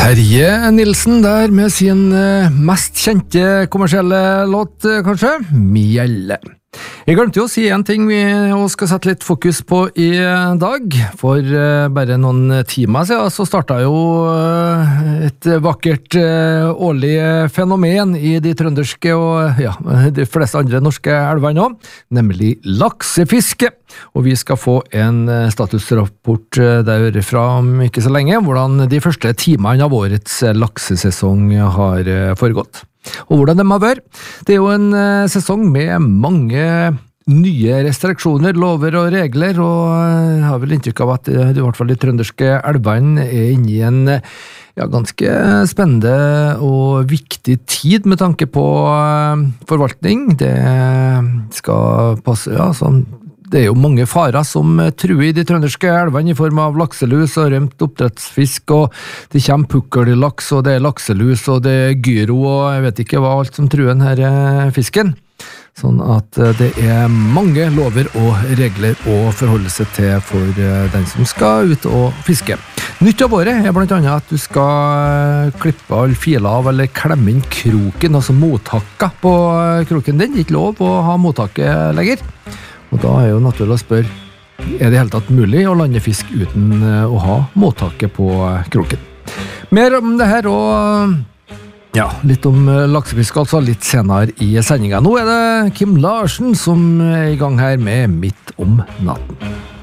Terje Nilsen der med sin mest kjente kommersielle låt, kanskje, Mjelle. Jeg glemte jo å si en ting vi skal sette litt fokus på i dag. For bare noen timer siden så startet jo et vakkert årlig fenomen i de trønderske og de fleste andre norske elvene også, nemlig laksefiske. Og vi skal få en statusrapport derfra om ikke så lenge, hvordan de første timene av årets laksesesong har foregått. Og hvordan det må være. Det er jo en sesong med mange nye restriksjoner, lover og regler, og jeg har vel inntrykk av at i hvert fall de trønderske elvene er inne i en ganske spennende og viktig tid med tanke på forvaltning. Det skal passe, det er jo mange farer som truer i de trønderske elvene i form av lakselus og rømt oppdrettsfisk, og det kommer pukkellaks, og det er lakselus, og det er gyro, og jeg vet ikke hva alt som truer denne fisken. Sånn at det er mange lover og regler å forholde seg til for den som skal ut og fiske. Nytt av året er blant annet at du skal klippe alle filer av eller klemme inn kroken, altså mothakka på kroken din. Det er ikke lov å ha mottaket lenger. Og da er jo naturlig å spørre, er det helt tatt mulig å lande fisk uten å ha mottaket på kroken? Mer om det her og litt om laksefisk, altså litt senere i sendingen. Nå er det Kim Larsen som er i gang her med Midt om natten.